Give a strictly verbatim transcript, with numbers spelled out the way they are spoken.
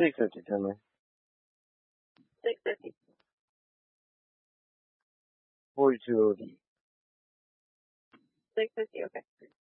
six fifty, tell me. six fifty. Forty-two O D. six fifty. Okay.